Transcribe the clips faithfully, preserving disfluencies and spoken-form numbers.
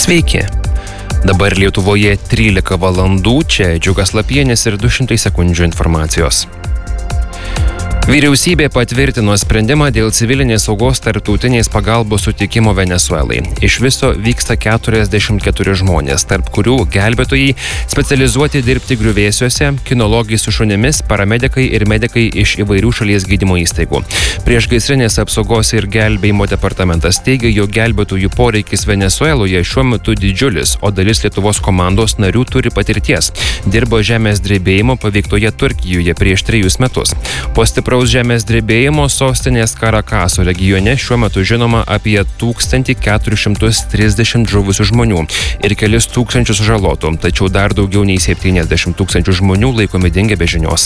Sveiki. Dabar Lietuvoje trylika valandų, čia Džiugas Lapienis ir du šimtai sekundžių informacijos. Vyriausybė patvirtino sprendimą dėl civilinės saugos tarptautinės pagalbos suteikimo Venesuelai. Iš viso vyksta keturiasdešimt keturi žmonės, tarp kurių gelbėtojai, specializuoti dirbti griuvėsiuose, kinologai su šunimis, paramedikai ir medikai iš įvairių šalies gydymo įstaigų. Priešgaisrinės apsaugos ir gelbėjimo departamentas teigia, jog gelbėtojų poreikis Venesueloje šiuo metu didžiulis, o dalis Lietuvos komandos narių turi patirties. Dirbo žemės drebėjimo paveiktoje Turkijoje prieš trejus metus. Po stipraus žemės drebėjimo sostinės Karakaso regione šiuo metu žinoma apie tūkstantį keturis šimtus trisdešimt žuvusių žmonių ir kelis tūkstančius sužalotų, tačiau dar daugiau nei septyniasdešimt tūkstančių žmonių laikomi dingę be žinios.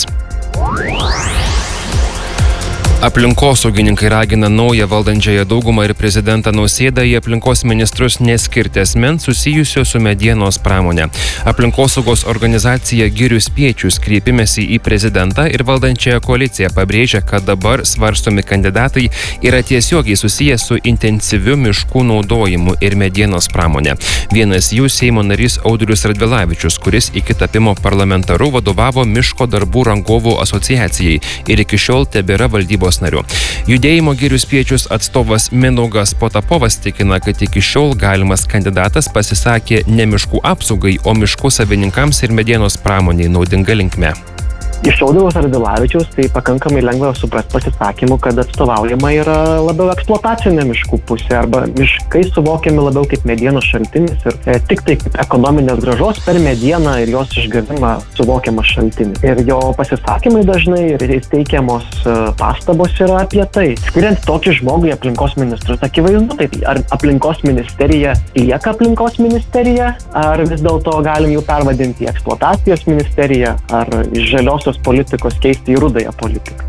Aplinkosaugininkai ragina naują valdančiąją daugumą ir prezidentą Nausėdą į aplinkos ministrus neskirti asmens susijusio su medienos pramonė. Aplinkosaugos organizacija Girių Spiečius kreipimėsi į prezidentą ir valdančiąją koaliciją pabrėžia, kad dabar svarstomi kandidatai yra tiesiogiai susijęs su intensyviu miškų naudojimu ir medienos pramonė. Vienas jų Seimo narys Audrius Radvilavičius, kuris iki tapimo parlamentaru vadovavo Miško darbų rangovų asociacijai ir iki šiol tebėra valdybos nariu. Judėjimo Girių Spiečius atstovas Mindaugas Potapovas tikina, kad iki šiol galimas kandidatas pasisakė ne miškų apsaugai, o miškų savininkams ir medienos pramoniai naudinga linkme. Iš Audriaus Radvilavičiaus tai pakankamai lengva suprasti pasisakymų, kad atstovaujama yra labiau eksploatacinė miškų pusė arba miškai suvokiami labiau kaip medienos šaltinis ir e, tik tai kaip ekonominės grąžos per medieną ir jos išgavimą suvokiamas šaltinis. Ir jo pasisakymai dažnai ir teikiamos e, pastabos yra apie tai. Skiriant tokį žmogų į aplinkos ministrus, akivaizdu, tai ar aplinkos ministerija lieka aplinkos ministerija, ar vis dėlto galim jų pervadinti į eksploatacijos ministeriją, ar iš žalios politikos keisti į rudąją politiką.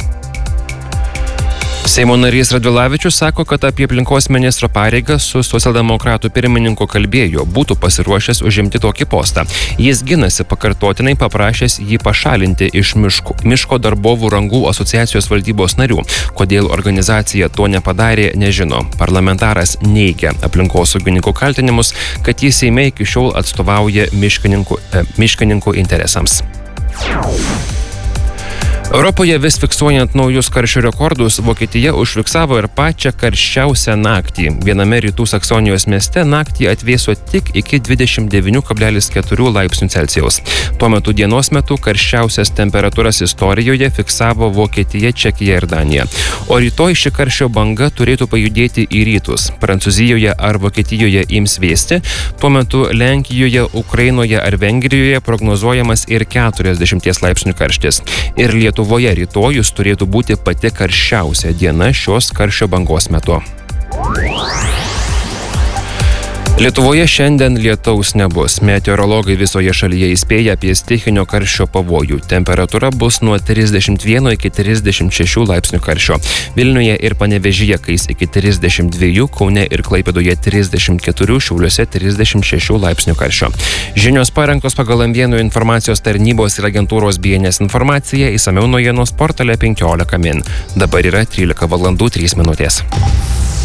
Seimo narys Radvilavičius sako, kad apie aplinkos ministro pareigą su socialdemokratų pirmininku kalbėjo, būtų pasiruošęs užimti tokį postą. Jis ginasi pakartotinai paprašęs jį pašalinti iš miško, miško darbovų rangų asociacijos valdybos narių. Kodėl organizacija to nepadarė, nežino. Parlamentaras neigia aplinkosaugininkų kaltinimus, kad jis Seime iki šiol atstovauja miškininkų, e, miškininkų interesams. Europoje vis fiksuojant naujus karščio rekordus, Vokietija užfiksavo ir pačią karščiausią naktį. Viename rytų Saksonijos mieste naktį atvėso tik iki dvidešimt devyni kablelis keturi laipsnių Celsijaus. Tuo metu dienos metu karščiausias temperatūras istorijoje fiksavo Vokietija, Čekija ir Danija. O rytoj ši karščio banga turėtų pajudėti į rytus. Prancūzijoje ar Vokietijoje ims vėsti, tuo metu Lenkijoje, Ukrainoje ar Vengrijoje prognozuojamas ir keturiasdešimt laipsnių karštis. Ir Lietuvoje rytojus turėtų būti pati karščiausia diena šios karščio bangos metu. Lietuvoje šiandien lietaus nebus. Meteorologai visoje šalyje įspėja apie stichinio karščio pavojų. Temperatūra bus nuo trisdešimt vieno iki trisdešimt šešių laipsnių karščio. Vilniuje ir Panevėžyje kais iki trisdešimt dviejų, Kaune ir Klaipėdoje trisdešimt keturių, Šiauliuose trisdešimt šešių laipsnių karščio. Žinios parengtos pagal M vienas informacijos tarnybos ir agentūros B N S informaciją, išsamiau naujienos portale penkiolika min. Dabar yra trylika valandų trys minutės.